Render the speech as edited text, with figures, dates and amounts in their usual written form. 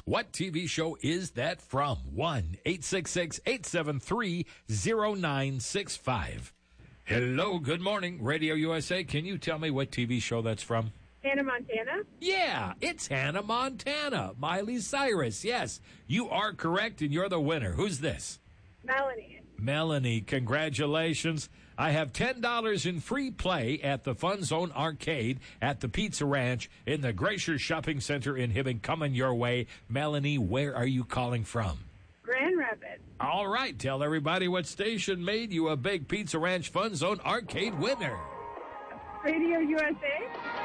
What TV show is that from? 1-866-873-0965. Hello, good morning, Radio USA. Can you tell me what TV show that's from? Hannah Montana? Yeah, it's Hannah Montana. Miley Cyrus, yes. You are correct, and you're the winner. Who's this? Melanie. Melanie, congratulations. I have $10 in free play at the Fun Zone Arcade at the Pizza Ranch in the Glacier Shopping Center in Hibbing coming your way. Melanie, where are you calling from? Grand Rapids. All right, tell everybody what station made you a big Pizza Ranch Fun Zone Arcade winner. Radio USA.